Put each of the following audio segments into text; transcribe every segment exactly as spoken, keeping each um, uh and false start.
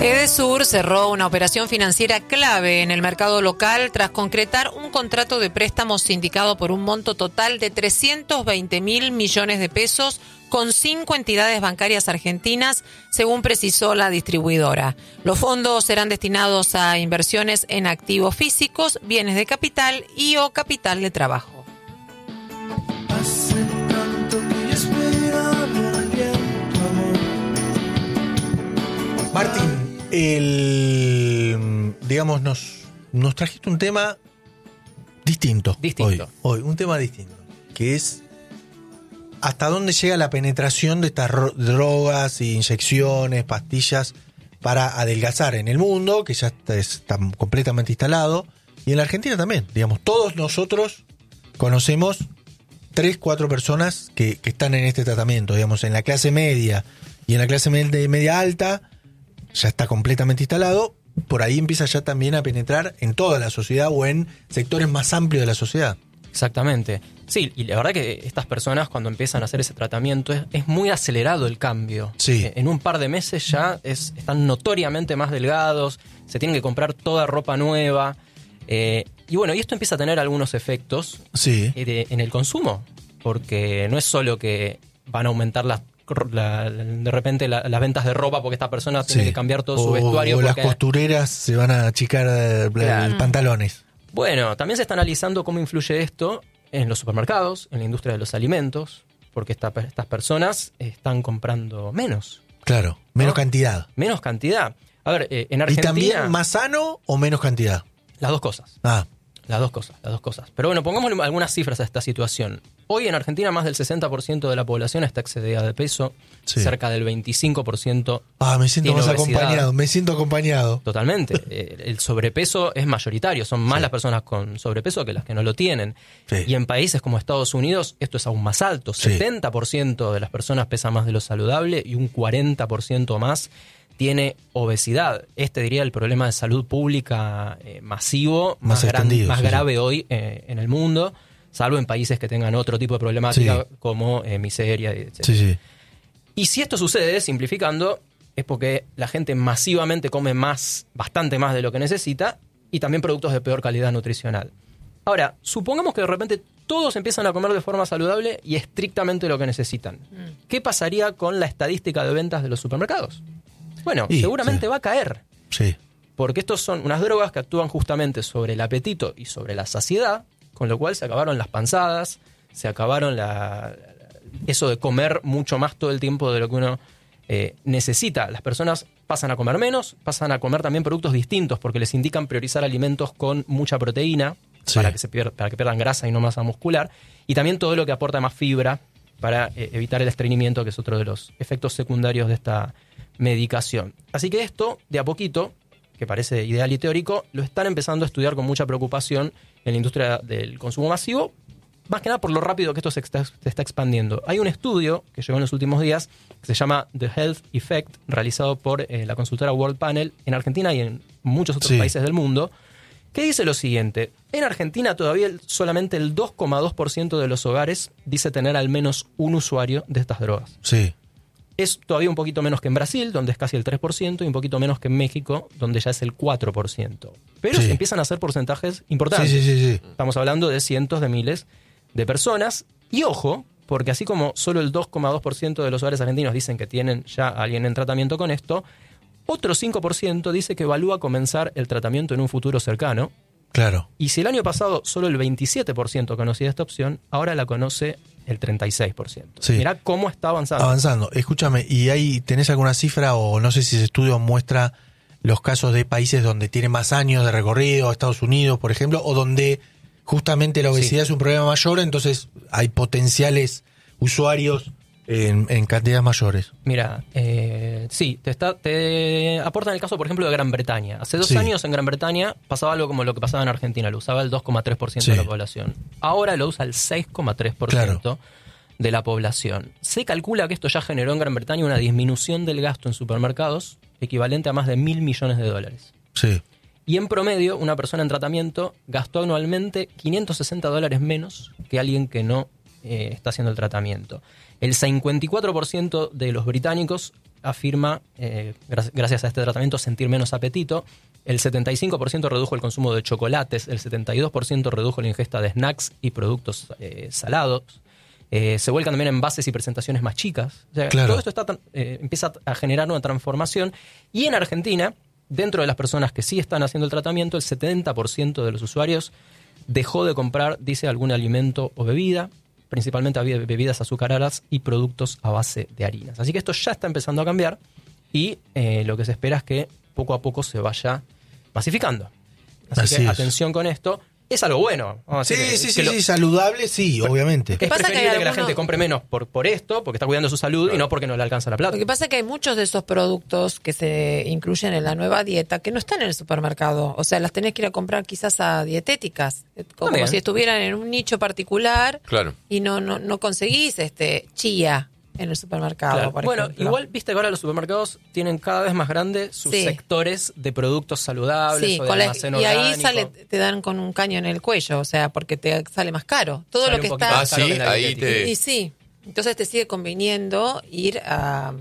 Edesur cerró una operación financiera clave en el mercado local tras concretar un contrato de préstamos sindicado por un monto total de trescientos veinte mil millones de pesos con cinco entidades bancarias argentinas, según precisó la distribuidora. Los fondos serán destinados a inversiones en activos físicos, bienes de capital y o capital de trabajo. Hace tanto que yo esperaba el viento, amor. Martín, el, digamos, nos, nos trajiste un tema distinto. Distinto. Hoy, hoy, un tema distinto, que es hasta dónde llega la penetración de estas ro- drogas, inyecciones, pastillas para adelgazar en el mundo, que ya está, está completamente instalado, y en la Argentina también. Digamos, todos nosotros conocemos tres, cuatro personas que, que están en este tratamiento, digamos, en la clase media y en la clase media, media alta, ya está completamente instalado. Por ahí empieza ya también a penetrar en toda la sociedad o en sectores más amplios de la sociedad. Exactamente. Sí, y la verdad que estas personas cuando empiezan a hacer ese tratamiento es, es muy acelerado el cambio. Sí. En un par de meses ya es, están notoriamente más delgados, se tienen que comprar toda ropa nueva. Eh, y bueno, y esto empieza a tener algunos efectos Sí. eh, de- en el consumo, porque no es solo que van a aumentar las la- de repente la- las ventas de ropa porque esta persona tiene Sí. que cambiar todo o, su vestuario. o las porque- costureras se van a achicar eh, Claro. pantalones. Bueno, también se está analizando cómo influye esto en los supermercados, en la industria de los alimentos, porque esta- estas personas están comprando menos, Claro, menos ¿No? cantidad. menos cantidad. A ver, eh, en ¿Y Argentina... también más sano o menos cantidad? Las dos cosas, Ah, las dos cosas, las dos cosas. Pero bueno, pongámosle algunas cifras a esta situación. Hoy en Argentina más del sesenta por ciento de la población está excedida de peso, Sí. cerca del veinticinco por ciento ah me siento tiene más obesidad. acompañado, me siento acompañado. Totalmente. Eh, El sobrepeso es mayoritario. Son más Sí. las personas con sobrepeso que las que no lo tienen. Sí. Y en países como Estados Unidos esto es aún más alto. Sí. setenta por ciento de las personas pesa más de lo saludable y un cuarenta por ciento más tiene obesidad. Este diría el problema de salud pública eh, masivo, Más más, gran- extendido, más sí, grave hoy eh, en el mundo, salvo en países que tengan otro tipo de problemática Sí. como eh, miseria, etcétera. Sí, sí. Y si esto sucede, simplificando, es porque la gente masivamente come más, bastante más de lo que necesita y también productos de peor calidad nutricional. Ahora, supongamos que de repente todos empiezan a comer de forma saludable y estrictamente lo que necesitan. ¿Qué pasaría con la estadística de ventas de los supermercados? Bueno, Y, seguramente sí. va a caer, Sí. porque estos son unas drogas que actúan justamente sobre el apetito y sobre la saciedad, con lo cual se acabaron las panzadas, se acabaron la, eso de comer mucho más todo el tiempo de lo que uno eh, necesita. Las personas pasan a comer menos, pasan a comer también productos distintos porque les indican priorizar alimentos con mucha proteína Sí. para que se pier- para que pierdan grasa y no masa muscular, y también todo lo que aporta más fibra para eh, evitar el estreñimiento, que es otro de los efectos secundarios de esta medicación. Así que esto, de a poquito, que parece ideal y teórico, lo están empezando a estudiar con mucha preocupación en la industria del consumo masivo, más que nada por lo rápido que esto se está, se está expandiendo. Hay un estudio que llegó en los últimos días que se llama The Health Effect, realizado por eh, la consultora World Panel en Argentina y en muchos otros Sí. países del mundo, que dice lo siguiente: en Argentina todavía el- solamente el dos coma dos por ciento de los hogares dice tener al menos un usuario de estas drogas. Sí. Es todavía un poquito menos que en Brasil, donde es casi el tres por ciento, y un poquito menos que en México, donde ya es el cuatro por ciento. Pero Sí. empiezan a ser porcentajes Sí, importantes. sí, sí, sí. Estamos hablando de cientos de miles de personas. Y ojo, porque así como solo el dos coma dos por ciento de los hogares argentinos dicen que tienen ya a alguien en tratamiento con esto, otro cinco por ciento dice que evalúa comenzar el tratamiento en un futuro cercano. Claro. Y si el año pasado solo el veintisiete por ciento conocía esta opción, ahora la conoce el treinta y seis por ciento. Sí. Mirá cómo está avanzando. Avanzando. Escúchame, ¿y ahí tenés alguna cifra o no sé si ese estudio muestra los casos de países donde tiene más años de recorrido, Estados Unidos, por ejemplo, o donde justamente la obesidad Sí. es un problema mayor, entonces hay potenciales usuarios en, en cantidades mayores? Mira, eh, sí, te, está, te aportan el caso, por ejemplo, de Gran Bretaña. Hace dos Sí. años en Gran Bretaña pasaba algo como lo que pasaba en Argentina, lo usaba el dos coma tres por ciento Sí. de la población. Ahora lo usa el seis coma tres por ciento Claro. de la población. Se calcula que esto ya generó en Gran Bretaña una disminución del gasto en supermercados equivalente a más de mil millones de dólares. Sí. Y en promedio, una persona en tratamiento gastó anualmente quinientos sesenta dólares menos que alguien que no eh, está haciendo el tratamiento. El cincuenta y cuatro por ciento de los británicos afirma, eh, gracias a este tratamiento, sentir menos apetito. El setenta y cinco por ciento redujo el consumo de chocolates, el setenta y dos por ciento redujo la ingesta de snacks y productos eh, salados. Eh, se vuelcan también envases y presentaciones más chicas. O sea, claro. Todo esto está, eh, empieza a generar una transformación. Y en Argentina, dentro de las personas que sí están haciendo el tratamiento, el setenta por ciento de los usuarios dejó de comprar, dice, algún alimento o bebida, principalmente bebidas azucaradas y productos a base de harinas. Así que esto ya está empezando a cambiar y eh, lo que se espera es que poco a poco se vaya masificando. Así, Así que es. atención con esto. Es algo bueno. Vamos a Sí, decir que- sí, que sí, lo- sí, saludable, sí, obviamente. Es pasa que hay preferible que, la algunos- gente compre menos por, por esto, porque está cuidando su salud, y no porque no le alcanza la plata. Lo que pasa es que hay muchos de esos productos que se incluyen en la nueva dieta que no están en el supermercado. O sea, las tenés que ir a comprar quizás a dietéticas, como También. si estuvieran en un nicho particular. Claro. Y no no no conseguís este chía en el supermercado, Claro. por Bueno, ejemplo. igual viste que ahora los supermercados tienen cada vez más grandes sus Sí. sectores de productos saludables Sí, o de con la- almacén y ahí orgánico. sale, te dan con un caño en el cuello, o sea, porque te sale más caro. Todo Sale lo que un poquito está... Ah, más caro sí, que la ahí dietética. te- Y sí, entonces te sigue conviniendo ir a,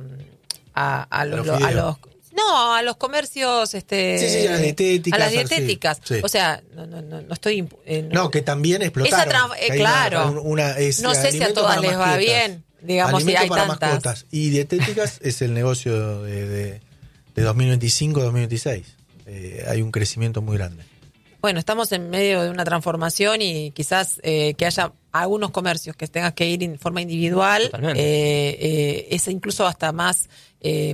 a, a los, los a fideos. los no, a los comercios, este, Sí, sí, a las dietéticas, a las sí, dietéticas. sí. O sea, no, no, no, no estoy impu- eh, No, que también explotaron. Esa tra- eh, Que hay claro. una- una- es No sé si a alimento todas para les va mascotas. bien, digamos, si Alimento hay para tantas. mascotas. Y dietéticas es el negocio de, de, de dos mil veinticinco a dos mil veintiséis. Eh, hay un crecimiento muy grande. Bueno, estamos en medio de una transformación y quizás eh, que haya algunos comercios que tengas que ir en forma individual, Totalmente. eh, eh, es incluso hasta más eh,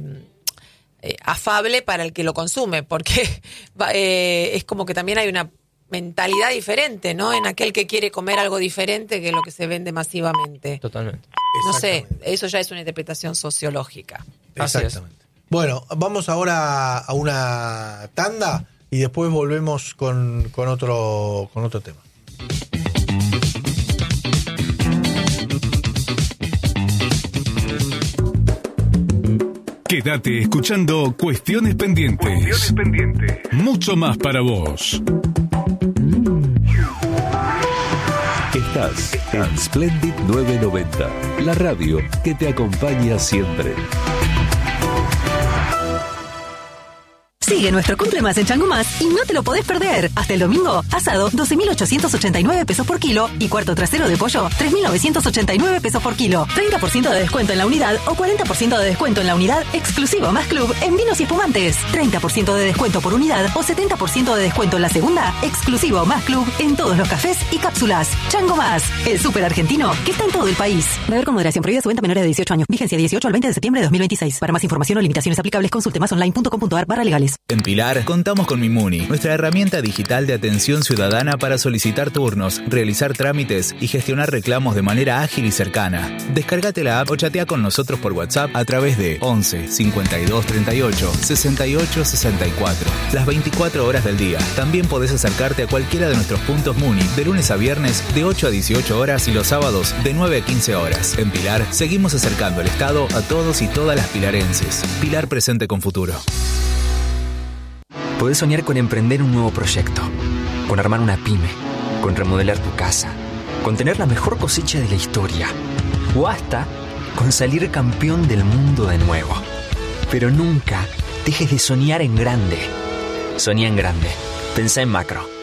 eh, afable para el que lo consume, porque va, eh, es como que también hay una mentalidad diferente, ¿no? En aquel que quiere comer algo diferente que lo que se vende masivamente. Totalmente. No sé, Exactamente. eso ya es una interpretación sociológica. Así es. Exactamente. Bueno, vamos ahora a una tanda y después volvemos con, con otro con otro tema. Quédate escuchando Cuestiones Pendientes. Cuestiones Pendientes. Mucho más para vos. Estás en Splendid novecientos noventa, la radio que te acompaña siempre. Sigue nuestro Cumple Más en Chango Más y no te lo podés perder. Hasta el domingo, asado doce mil ochocientos ochenta y nueve pesos por kilo y cuarto trasero de pollo tres mil novecientos ochenta y nueve pesos por kilo. treinta por ciento de descuento en la unidad o cuarenta por ciento de descuento en la unidad exclusivo Más Club en vinos y espumantes. treinta por ciento de descuento por unidad o setenta por ciento de descuento en la segunda exclusivo Más Club en todos los cafés y cápsulas. Chango Más, el súper argentino que está en todo el país. Beber con moderación, prohibida su venta a menores de dieciocho años. Vigencia dieciocho al veinte de septiembre de dos mil veintiséis. Para más información o limitaciones aplicables, consulte más online punto com punto ar barra legales. En Pilar contamos con Mimuni, nuestra herramienta digital de atención ciudadana para solicitar turnos, realizar trámites y gestionar reclamos de manera ágil y cercana. Descárgate la app o chatea con nosotros por WhatsApp a través de once cincuenta y dos treinta y ocho sesenta y ocho sesenta y cuatro. Las veinticuatro horas del día. También podés acercarte a cualquiera de nuestros puntos Muni de lunes a viernes de ocho a dieciocho horas y los sábados de nueve a quince horas. En Pilar seguimos acercando el Estado a todos y todas las pilarenses. Pilar presente con futuro. Podés soñar con emprender un nuevo proyecto, con armar una pyme, con remodelar tu casa, con tener la mejor cosecha de la historia, o hasta con salir campeón del mundo de nuevo. Pero nunca dejes de soñar en grande. Soñá en grande. Pensá en macro.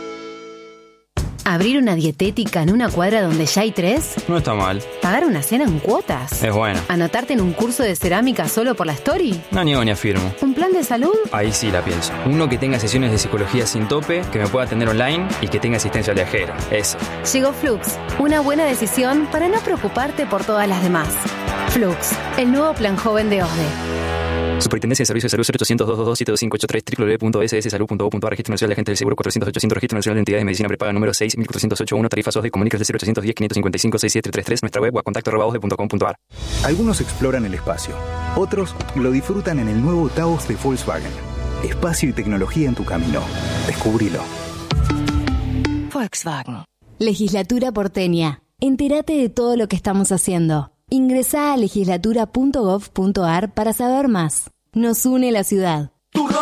¿Abrir una dietética en una cuadra donde ya hay tres? No está mal. ¿Pagar una cena en cuotas? Es bueno. ¿Anotarte en un curso de cerámica solo por la story? No niego ni afirmo. ¿Un plan de salud? Ahí sí la pienso. Uno que tenga sesiones de psicología sin tope, que me pueda atender online y que tenga asistencia viajera. Eso. Llegó Flux, una buena decisión para no preocuparte por todas las demás. Flux, el nuevo plan joven de O S D E. Superintendencia de Servicios de Salud cero ochocientos, doscientos veintidós, siete dos cinco ocho tres, doble u doble u doble u punto ese ese salud punto gov punto ar. Registro Nacional de Agentes del Seguro cuatrocientos ochocientos. Registro Nacional de Entidades de Medicina Prepaga número seis mil cuatrocientos ochenta y uno. Tarifas O S D E. Comunícase cero ochocientos diez, quinientos cincuenta y cinco, sesenta y siete treinta y tres. Nuestra web o a contacto arroba osde punto com punto ar. Algunos exploran el espacio. Otros lo disfrutan en el nuevo Taos de Volkswagen. Espacio y tecnología en tu camino. Descubrilo. Volkswagen. Legislatura porteña. Entérate de todo lo que estamos haciendo. Ingresá a legislatura punto gov punto ar para saber más. Nos une la ciudad.